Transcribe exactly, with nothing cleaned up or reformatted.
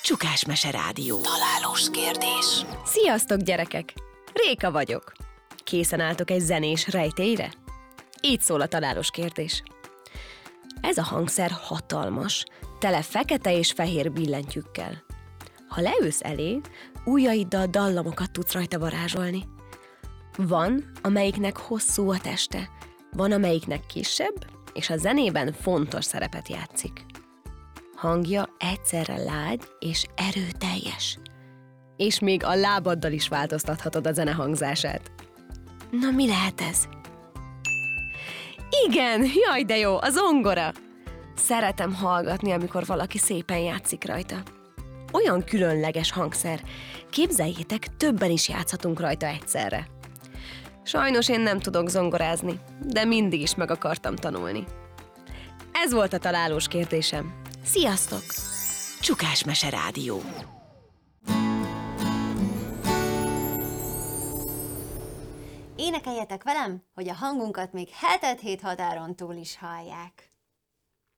Csukás Mese Rádió. Találós kérdés. Sziasztok, gyerekek! Réka vagyok. Készen álltok egy zenés rejtélyre? Így szól a találós kérdés. Ez a hangszer hatalmas, tele fekete és fehér billentyűkkel. Ha leülsz elé, ujjaiddal dallamokat tudsz rajta varázsolni. Van, amelyiknek hosszú a teste, van, amelyiknek kisebb, és a zenében fontos szerepet játszik. Hangja egyszerre lágy és erőteljes. És még a lábaddal is változtathatod a zene hangzását. Na, mi lehet ez? Igen, jaj de jó, a zongora! Szeretem hallgatni, amikor valaki szépen játszik rajta. Olyan különleges hangszer. Képzeljétek, többen is játszhatunk rajta egyszerre. Sajnos én nem tudok zongorázni, de mindig is meg akartam tanulni. Ez volt a találós kérdésem. Sziasztok! Csukás Mese Rádió. Énekeljetek velem, hogy a hangunkat még hetet hét határon túl is hallják.